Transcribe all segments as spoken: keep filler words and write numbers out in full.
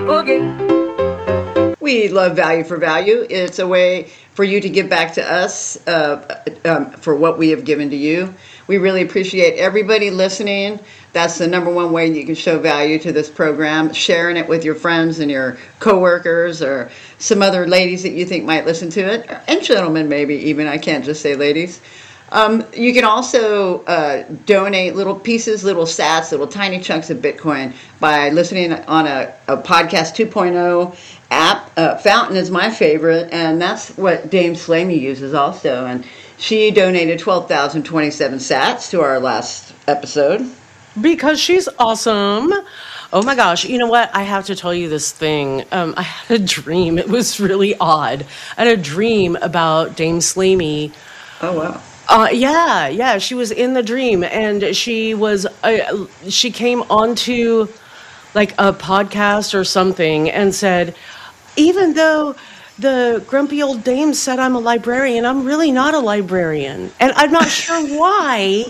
Okay. We love Value for Value. It's a way for you to give back to us uh, um, for what we have given to you. We really appreciate everybody listening. That's the number one way you can show value to this program, sharing it with your friends and your coworkers or some other ladies that you think might listen to it, and gentlemen maybe even. I can't just say ladies. Um, you can also uh, donate little pieces, little sats, little tiny chunks of Bitcoin by listening on a, a Podcast two point oh app. Uh, Fountain is my favorite, and that's what Dame Slamey uses also. And she donated twelve thousand twenty-seven sats to our last episode. Because she's awesome. Oh my gosh. You know what? I have to tell you this thing. Um, I had a dream. It was really odd. I had a dream about Dame Slamey. Oh, wow. Uh, yeah, yeah. She was in the dream, and she was, uh, she came onto like a podcast or something and said, even though the grumpy old dame said I'm a librarian, I'm really not a librarian. And I'm not sure why.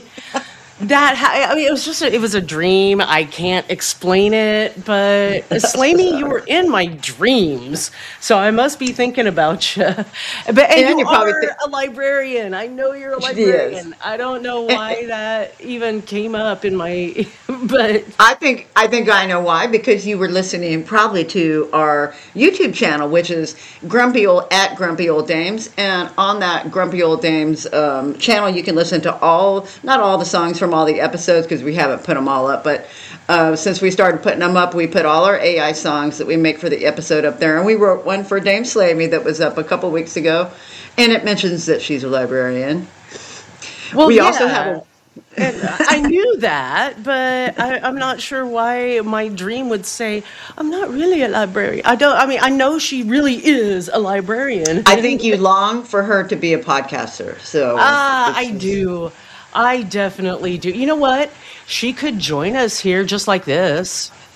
That ha- I mean, it was just a, it was a dream. I can't explain it, but Slamey, you were in my dreams, so I must be thinking about you. But and, and you are th- a librarian. I know you're a librarian. I don't know why that even came up in my. But I think I think I know why, because you were listening probably to our YouTube channel, which is Grumpy Old at Grumpy Old Dames, and on that Grumpy Old Dames um, channel, you can listen to all not all the songs from all the episodes because we haven't put them all up, but uh, since we started putting them up, we put all our A I songs that we make for the episode up there, and we wrote one for Dame Slamey that was up a couple weeks ago, and it mentions that she's a librarian. Well, we yeah. also have a And I knew that, but I, I'm not sure why my dream would say I'm not really a librarian. I don't. I mean, I know she really is a librarian. I think you long for her to be a podcaster. So ah, I do. I definitely do. You know what? She could join us here just like this.